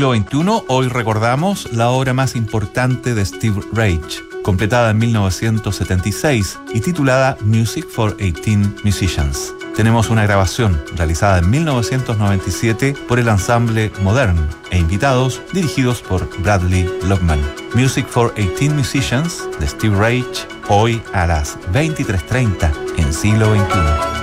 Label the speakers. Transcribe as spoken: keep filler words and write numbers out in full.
Speaker 1: siglo veintiuno, hoy recordamos la obra más importante de Steve Reich, completada en mil novecientos setenta y seis y titulada Music for eighteen Musicians. Tenemos una grabación realizada en mil novecientos noventa y siete por el ensamble Modern e invitados dirigidos por Bradley Lockman. Music for eighteen Musicians de Steve Reich, hoy a las veintitrés treinta en siglo veintiuno.